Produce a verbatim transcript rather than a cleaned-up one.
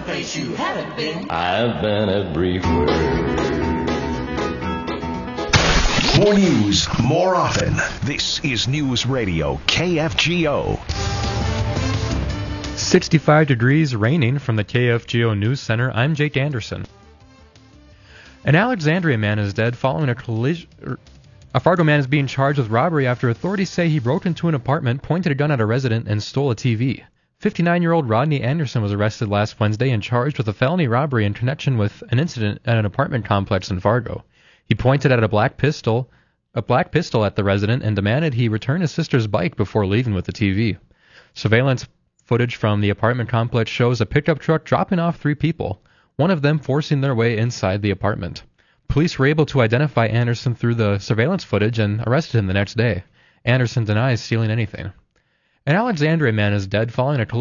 place you haven't been. I've been everywhere. More news, more often. This is News Radio K F G O. sixty-five degrees, raining from the K F G O News Center. I'm Jake Anderson. An Alexandria man is dead following a collision. A Fargo man is being charged with robbery after authorities say he broke into an apartment, pointed a gun at a resident, and stole a T V. fifty-nine-year-old Rodney Anderson was arrested last Wednesday and charged with a felony robbery in connection with an incident at an apartment complex in Fargo. He pointed at a black pistol, a black pistol at the resident and demanded he return his sister's bike before leaving with the T V. Surveillance footage from the apartment complex shows a pickup truck dropping off three people, one of them forcing their way inside the apartment. Police were able to identify Anderson through the surveillance footage and arrested him the next day. Anderson denies stealing anything. An Alexandria man is dead following a collision